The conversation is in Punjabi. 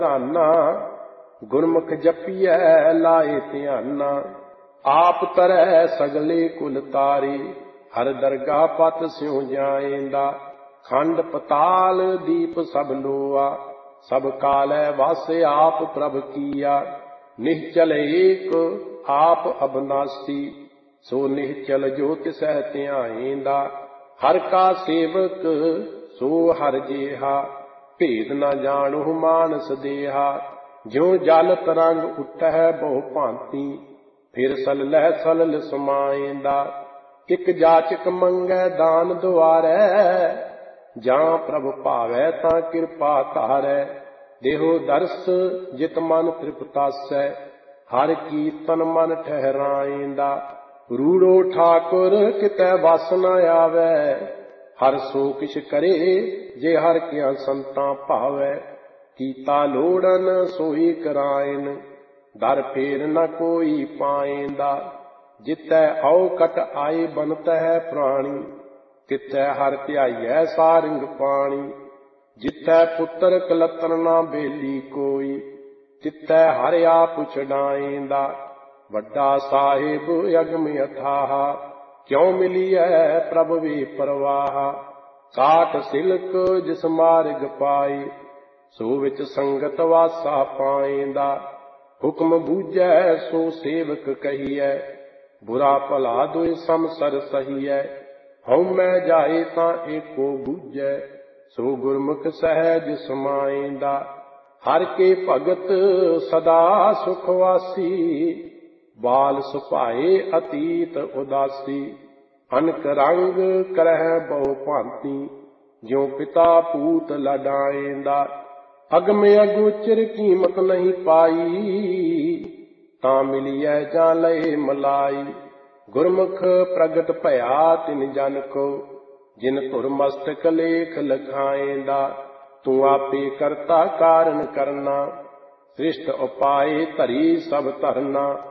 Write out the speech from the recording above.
ਧਾਨਾ। ਗੁਰਮੁਖ ਜਪੀਐ ਲਾਏ ਧਿਆਨਾ। ਆਪ ਤਰੈ ਸਗਲੇ ਕੁਲ ਤਾਰੇ। ਹਰ ਦਰਗਾਹ ਪਤ ਸਿਉ ਜਾਏਂਦਾ। ਖੰਡ ਪਤਾਲ ਦੀਪ ਸਭ ਲੋਆ। ਸਭ ਕਾਲੈ ਵਸ ਆਪ ਪ੍ਰਭ ਕੀਆ। ਨਿਹਚਲ ਏਕ ਆਪ ਅਬਨਾਸੀ। ਸੋ ਨਿਹਚਲ ਜੋ ਤਿਸਹਿ ਧਿਆਏਂਦਾ। ਹਰ ਕਾ ਸੇਵਕ ਸੋ ਹਰ ਜੇਹਾ। ਭੇਦ ਨ ਜਾਣਹੁ ਮਾਨਸ ਦੇਹਾ। ਜਿਉ ਜਲ ਤਰੰਗ ਉਠੈ ਬਹੁ ਭਾਂਤੀ। ਫਿਰ ਸਲਲਹਿ ਸਲਲ ਸਮਾਏਂਦਾ। ਇਕ ਜਾਚਕ ਮੰਗੈ ਦਾਨ ਦੁਆਰੈ। ਜਾਂ ਪ੍ਰਭ ਭਾਵੈ ਤਾਂ ਕਿਰਪਾ ਧਾਰੈ। ਦੇਹੋ ਦਰਸ ਜਿਤ ਮਨ ਤ੍ਰਿਪਤਾਸੈ। ਹਰ ਕੀਰਤਨ ਮਨ ਠਹਿਰਾਏਂਦਾ। ਰੂੜੋ ਠਾਕੁਰ ਕਿਤੈ ਵਸ ਨ ਆਵੈ। ਹਰ ਸੋ ਕਿਛ ਕਰੇ ਜੇ ਹਰ ਕਿਆ ਸੰਤਾਂ ਭਾਵੈ। ਕੀਤਾ ਲੋੜਨ ਸੋਈ ਕਰਾਇਨ। ਦਰ ਫੇਰ ਨ ਕੋਈ ਪਾਏਂਦਾ। ਜਿਤੈ ਔਕਟ ਆਏ ਬਨਤਹਿ ਪ੍ਰਾਣੀ। ਤਿਥੈ ਹਰ ਧਿਆਈਐ ਸਾਰੰਗ ਪਾਣੀ। ਜਿਥੈ ਪੁੱਤਰ ਕਲਤਰ ਨਾ ਬੇਲੀ ਕੋਈ। ਤਿਥੈ ਹਰ ਆਪ ਛਡਾਏਂਦਾ। ਵੱਡਾ ਸਾਹਿਬ ਅਗਮ ਅਥਾਹ। ਕਿਉ ਮਿਲੀਐ ਪ੍ਰਭ ਵੇ ਪਰਵਾਹ। ਕਾਟ ਸਿਲਕ ਜਿਸ ਮਾਰਗ ਪਾਏ। ਸੋ ਵਿੱਚ ਸੰਗਤ ਵਾਸਾ ਪਾਏਂਦਾ। ਹੁਕਮ ਬੂਝੈ ਸੋ ਸੇਵਕ ਕਹੀਐ। ਬੁਰਾ ਭਲਾ ਦੁਇ ਸਮਸਰ ਸਹੀਐ। ਹਉਮੈ ਜਾਏ ਤਾਂ ਏਕੋ ਬੂਝੈ। ਸੋ ਗੁਰਮੁਖ ਸਹਿਜ ਸਮਾਏਂਦਾ। ਹਰ ਕੇ ਭਗਤ ਸਦਾ ਸੁਖ ਵਾਸੀ। ਬਾਲ ਸੁਭਾਏ ਅਤੀਤ ਉਦਾਸੀ। ਅਨਕ ਰੰਗ ਕਰਹਿ ਬਹੁ ਭਾਂਤੀ। ਜਿਉ ਪਿਤਾ ਪੂਤ ਲਡਾਏਂਦਾ। ਅਗਮ ਅਗੋਚਰ ਕੀਮਤ ਨਹੀਂ ਪਾਈ। ਤਾਂ ਮਿਲੀਐ ਜਾਂ ਲਏ ਮਲਾਈ। ਗੁਰਮੁਖ ਪ੍ਰਗਟ ਭਇਆ ਤਿਨ ਜਨ ਕੋ। ਜਿਨ ਧੁਰ ਮਸਤਕ ਲੇਖ ਲਖਾਏਂਦਾ। ਤੂੰ ਆਪੇ ਕਰਤਾ ਕਾਰਨ ਕਰਨਾ। ਸ੍ਰਿਸ਼ਟ ਉਪਾਏ ਧਰੀ ਸਭ ਧਰਨਾ।